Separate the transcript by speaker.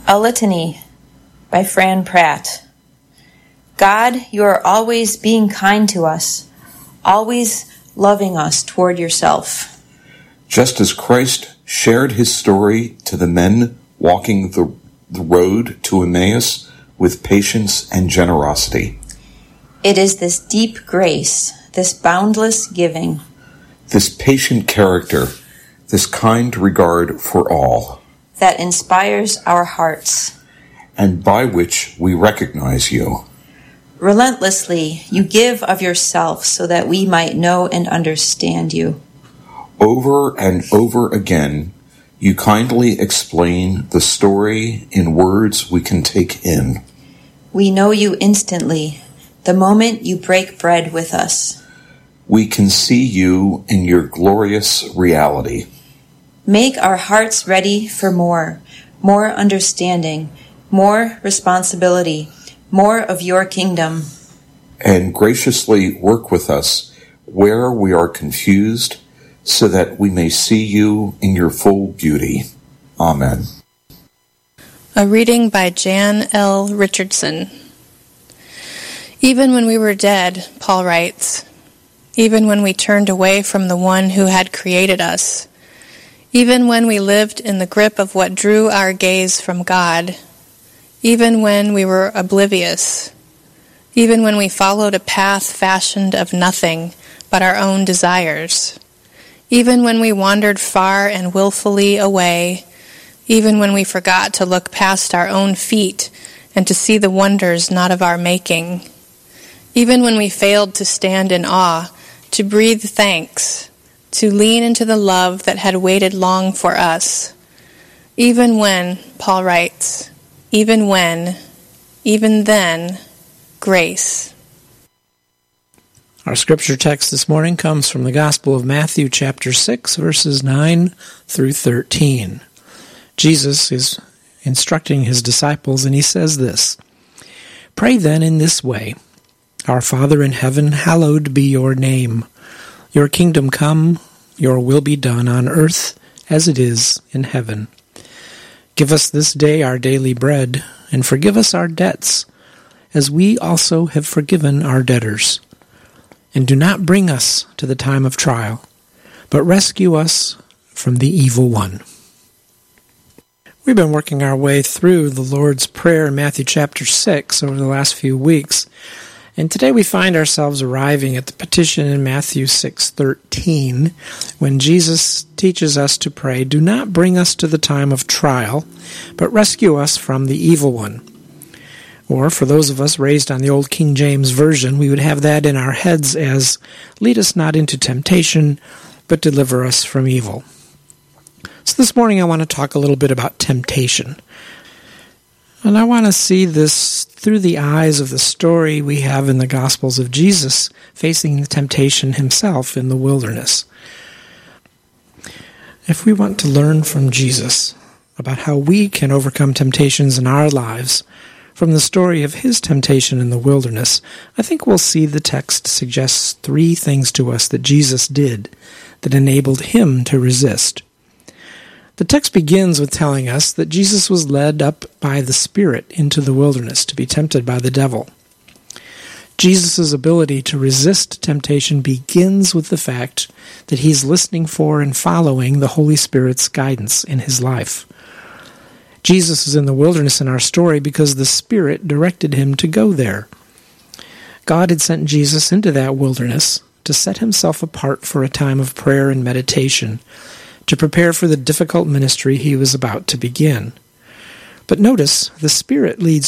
Speaker 1: A Litany by Fran Pratt. God, you are always being kind to us, always loving us toward yourself.
Speaker 2: Just as Christ shared his story to the men walking the road to Emmaus with patience and generosity.
Speaker 1: It is this deep grace, this boundless giving,
Speaker 2: this patient character, this kind regard for all,
Speaker 1: that inspires our hearts,
Speaker 2: and by which we recognize you.
Speaker 1: Relentlessly, you give of yourself so that we might know and understand you.
Speaker 2: Over and over again, you kindly explain the story in words we can take in.
Speaker 1: We know you instantly, the moment you break bread with us.
Speaker 2: We can see you in your glorious reality.
Speaker 1: Make our hearts ready for more understanding, more responsibility, more of your kingdom.
Speaker 2: And graciously work with us where we are confused, so that we may see you in your full beauty. Amen.
Speaker 3: A reading by Jan L. Richardson. Even when we were dead, Paul writes, even when we turned away from the one who had created us, even when we lived in the grip of what drew our gaze from God, even when we were oblivious, even when we followed a path fashioned of nothing but our own desires, even when we wandered far and willfully away, even when we forgot to look past our own feet and to see the wonders not of our making, even when we failed to stand in awe, to breathe thanks, to lean into the love that had waited long for us, even when, Paul writes, even then, grace.
Speaker 4: Our scripture text this morning comes from the Gospel of Matthew, chapter 6, verses 9 through 13. Jesus is instructing his disciples, and he says this, "Pray then in this way, Our Father in heaven, hallowed be your name. Your kingdom come, your will be done on earth as it is in heaven. Give us this day our daily bread, and forgive us our debts, as we also have forgiven our debtors. And do not bring us to the time of trial, but rescue us from the evil one." We've been working our way through the Lord's Prayer in Matthew chapter 6 over the last few weeks. And today we find ourselves arriving at the petition in Matthew 6:13, when Jesus teaches us to pray, "Do not bring us to the time of trial, but rescue us from the evil one." Or, for those of us raised on the old King James Version, we would have that in our heads as, "Lead us not into temptation, but deliver us from evil." So this morning I want to talk a little bit about temptation. And I want to see this through the eyes of the story we have in the Gospels of Jesus facing the temptation himself in the wilderness. If we want to learn from Jesus about how we can overcome temptations in our lives from the story of his temptation in the wilderness, I think we'll see the text suggests three things to us that Jesus did that enabled him to resist. The text begins with telling us that Jesus was led up by the Spirit into the wilderness to be tempted by the devil. Jesus' ability to resist temptation begins with the fact that he's listening for and following the Holy Spirit's guidance in his life. Jesus is in the wilderness in our story because the Spirit directed him to go there. God had sent Jesus into that wilderness to set himself apart for a time of prayer and meditation, to prepare for the difficult ministry he was about to begin. But notice, the Spirit leads